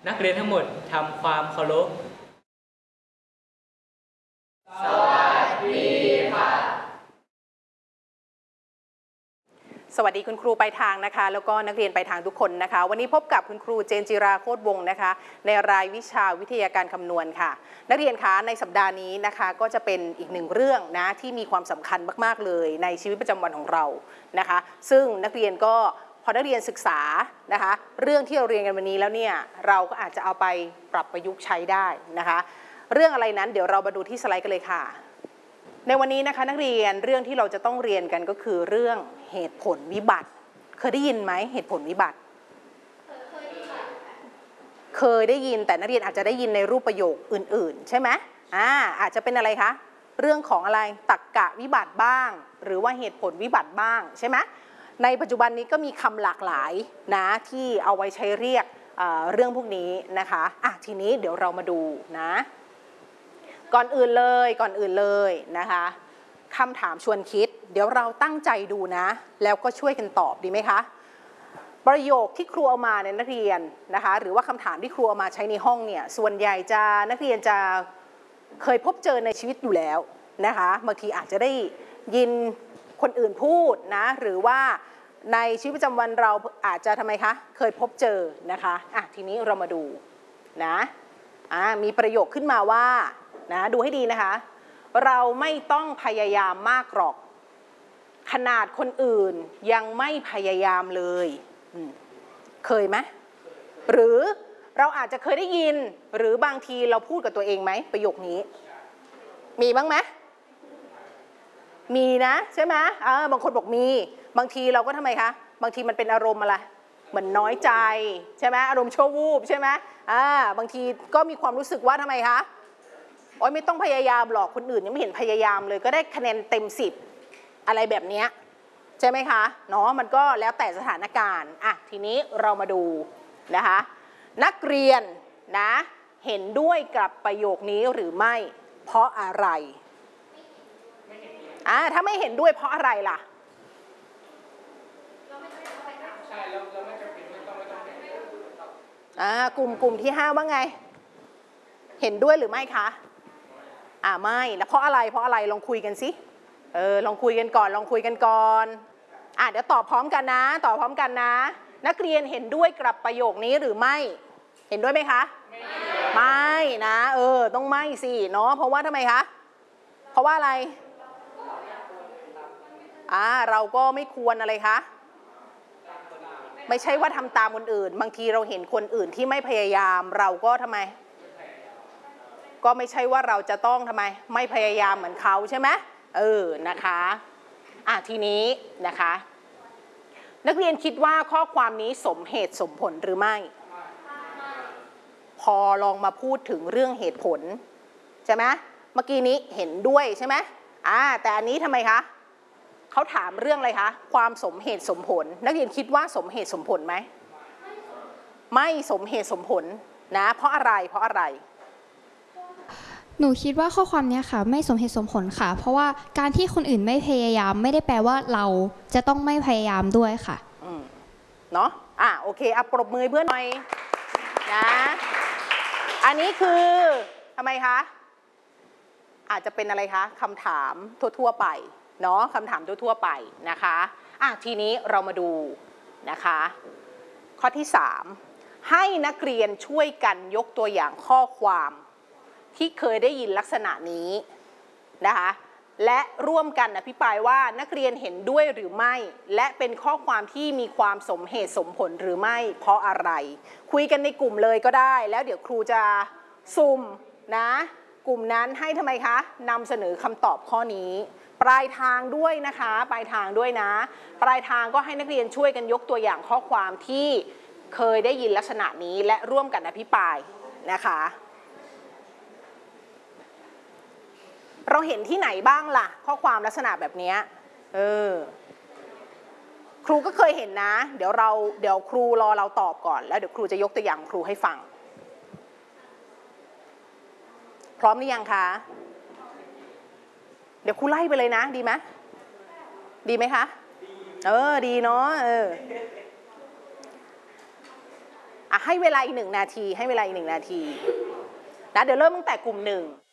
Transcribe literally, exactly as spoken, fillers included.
นักเรียนทั้งหมดทำความเคารพสวัสดีค่ะสวัสดีคุณครูปลายทางนะคะแล้วก็นักเรียนปลายทางทุกคนนะคะวันนี้พบกับคุณครูเจนจิราโคตรวงศ์นะคะในรายวิชาวิทยาการคำนวณค่ะนักเรียนคะในสัปดาห์นี้นะคะก็จะเป็นอีกหนึ่งเรื่องนะที่มีความสำคัญมากๆเลยในชีวิตประจำวันของเรานะคะซึ่งนักเรียนก็พอนักเรียนศึกษานะคะเรื่องที่เราเรียนกันวันนี้แล้วเนี่ยเราก็อาจจะเอาไปปรับประยุกต์ใช้ได้นะคะเรื่องอะไรนั้นเดี๋ยวเรามาดูที่สไลด์กันเลยค่ะในวันนี้นะคะนักเรียนเรื่องที่เราจะต้องเรียนกันก็คือเรื่องเหตุผลวิบัติเคยได้ยินไหมเหตุผลวิบัติเคยได้ยินแต่นักเรียนอาจจะได้ยินในรูปประโยคอื่นๆใช่ไหมอ่าอาจจะเป็นอะไรคะเรื่องของอะไรตรรกะวิบัติบ้างหรือว่าเหตุผลวิบัติบ้างใช่ไหมในปัจจุบันนี้ก็มีคำหลากหลายนะที่เอาไว้ใช้เรียก เอ่อ เรื่องพวกนี้นะคะอ่ะทีนี้เดี๋ยวเรามาดูนะก่อนอื่นเลยก่อนอื่นเลยนะคะคำถามชวนคิดเดี๋ยวเราตั้งใจดูนะแล้วก็ช่วยกันตอบดีไหมคะประโยคที่ครูเอามาในนักเรียนนะคะหรือว่าคำถามที่ครูเอามาใช้ในห้องเนี่ยส่วนใหญ่จะนักเรียนจะเคยพบเจอในชีวิตอยู่แล้วนะคะบางทีอาจจะได้ยินคนอื่นพูดนะหรือว่าในชีวิตประจำวันเราอาจจะทำไมคะเคยพบเจอนะคะอ่ะทีนี้เรามาดูนะอ่ะมีประโยคขึ้นมาว่านะดูให้ดีนะคะเราไม่ต้องพยายามมากหรอกขนาดคนอื่นยังไม่พยายามเลยเคยไหมหรือเราอาจจะเคยได้ยินหรือบางทีเราพูดกับตัวเองไหมประโยคนี้มีบ้างไหมมีนะใช่ไหมเออบางคนบอกมีบางทีเราก็ทำไมคะบางทีมันเป็นอารมณ์อะไรเหมือนน้อยใจใช่ไหมอารมณ์ชั่ววูบใช่ไหมอ่าบางทีก็มีความรู้สึกว่าทำไมคะโอ๊ยไม่ต้องพยายามหรอกคนอื่นยังไม่เห็นพยายามเลยก็ได้คะแนนเต็มสิบอะไรแบบนี้ใช่ไหมคะเนาะมันก็แล้วแต่สถานการณ์อ่ะทีนี้เรามาดูนะคะนักเรียนนะเห็นด้วยกับประโยคนี้หรือไม่เพราะอะไรอ่าถ้าไม่เห็นด้วยเพราะอะไรล่ะใช่เราเราไม่จำเป็นไม่ต้องไม่ต้องอ่ากลุ่มกลุ่มที่ห้าว่าไงเห็นด้วยหรือไม่คะอ่าไม่แล้วเพราะอะไรเพราะอะไรลองคุยกันสิเออลองคุยกันก่อนลองคุยกันก่อนอ่ะเดี๋ยวตอบพร้อมกันนะตอบพร้อมกันนะนักเรียนเห็นด้วยกับประโยคนี้หรือไม่เห็นด้วยไหมคะไม่ไม่นะเออต้องไม่สิเนาะเพราะว่าทำไมคะเพราะว่าอะไรอ่าเราก็ไม่ควรอะไรคะไม่ใช่ว่าทำตามคนอื่นบางทีเราเห็นคนอื่นที่ไม่พยายามเราก็ทำไมก็ไม่ใช่ว่าเราจะต้องทำไมไม่พยายามเหมือนเขาใช่ไหมเออนะคะอ่ะทีนี้นะคะนักเรียนคิดว่าข้อความนี้สมเหตุสมผลหรือไม่พอลองมาพูดถึงเรื่องเหตุผลใช่ไหมเมื่อกี้นี้เห็นด้วยใช่ไหมอ่าแต่อันนี้ทำไมคะเขาถามเรื่องอะไรคะความสมเหตุสมผลนักเรียนคิดว่าสมเหตุสมผลไหมไม่สมเหตุสมผลนะเพราะอะไรเพราะอะไรหนูคิดว่าข้อความนี้ค่ะไม่สมเหตุสมผลค่ะเพราะว่าการที่คนอื่นไม่พยายามไม่ได้แปลว่าเราจะต้องไม่พยายามด้วยค่ะอืมเนาะอ่ะโอเคอ่ะปรบมือเพื่อนหน่อยนะอันนี้คือทำไมคะอาจจะเป็นอะไรคะคำถามทั่วๆไปเนาะคำถามทั่วๆไปนะคะอ่ะทีนี้เรามาดูนะคะข้อที่สามให้นักเรียนช่วยกันยกตัวอย่างข้อความที่เคยได้ยินลักษณะนี้นะคะและร่วมกันอภิปรายว่านักเรียนเห็นด้วยหรือไม่และเป็นข้อความที่มีความสมเหตุสมผลหรือไม่เพราะอะไรคุยกันในกลุ่มเลยก็ได้แล้วเดี๋ยวครูจะซุ่มนะกลุ่มนั้นให้ทำไมคะนำเสนอคำตอบข้อนี้ปลายทางด้วยนะคะปลายทางด้วยนะปลายทางก็ให้นักเรียนช่วยกันยกตัวอย่างข้อความที่เคยได้ยินลักษณะนี้และร่วมกันอภิปรายนะคะเราเห็นที่ไหนบ้างล่ะข้อความลักษณะแบบนี้เออครูก็เคยเห็นนะเดี๋ยวเราเดี๋ยวครูรอเราตอบก่อนแล้วเดี๋ยวครูจะยกตัวอย่างครูให้ฟังพร้อมหรือยังคะเดี๋ยวครูไล่ไปเลยนะดีไหมดีไหมคะเออดีเนาะเอออ่ะให้เวลาอีกหนึ่งนาทีให้เวลาอีกหนึ่งนาทีนะเดี๋ยวเริ่มตั้งแต่กลุ่มหนึ่ง